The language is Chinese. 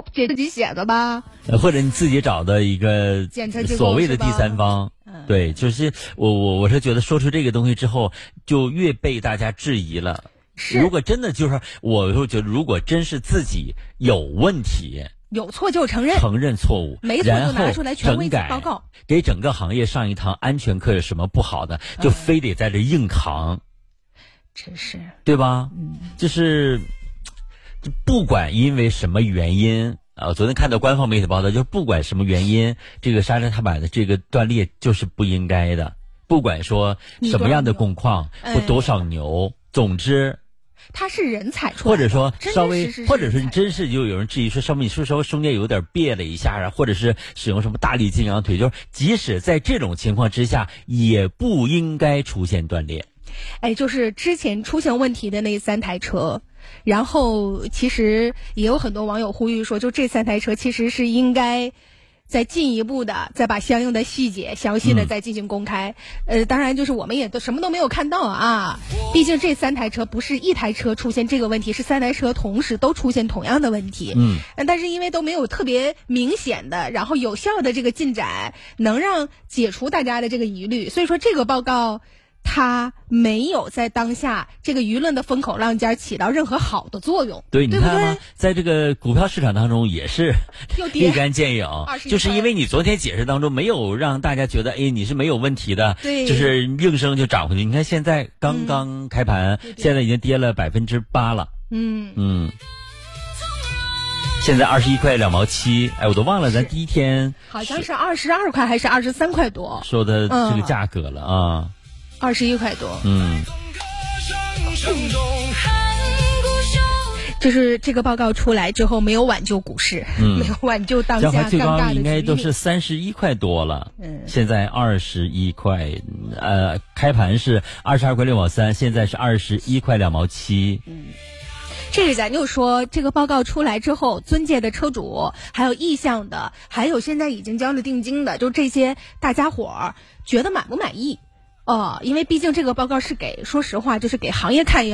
这自己写的吧？ 或者你自己找的一个所谓的第三方。对，就是我是觉得说出这个东西之后，就越被大家质疑了。如果真的就是我就觉得，如果真是自己有问题， 有错就承认错误， 没错就拿出来权威报告， 给整个行业上一堂安全课，有什么不好的，就非得在这硬扛， 真是对吧？就是不管因为什么原因。昨天看到官方媒体报道，就是不管什么原因，这个沙山踏板的这个断裂就是不应该的，不管说什么样的工况或多少牛，总之它是人踩出来的， 或者说稍微，或者说你真是就有人质疑说，稍微你是说中间有点别了一下啊，或者是使用什么大力金刚腿，就是即使在这种情况之下，也不应该出现断裂。 就是之前出现问题的那3台车。然后其实也有很多网友呼吁说，就这3台车其实是应该再进一步的再把相应的细节详细的再进行公开。当然就是我们也都什么都没有看到啊，毕竟这3台车不是一台车出现这个问题，是3台车同时都出现同样的问题。但是因为都没有特别明显的然后有效的这个进展能让解除大家的这个疑虑，所以说这个报告它没有在当下这个舆论的风口浪尖起到任何好的作用。 对，你看吗？在这个股票市场当中也是立竿见影，就是因为你昨天解释当中没有让大家觉得你是没有问题的， 对， 就是应声就涨回去。你看现在刚刚开盘，现在已经跌了8%了。现在21块2毛7，我都忘了咱第一天好像是22块还是23块多说的这个价格了啊。 21块多。就是这个报告出来之后没有挽救股市，没有挽救当下尴尬的局面。最高应该都是31块多了，现在21块，开盘是22块6毛3，现在是21块2毛7。 这个咱就说，这个报告出来之后，尊介的车主，还有意向的，还有现在已经交了定金的，就这些大家伙儿觉得满不满意？因为毕竟这个报告是说实话，就是给行业看一样。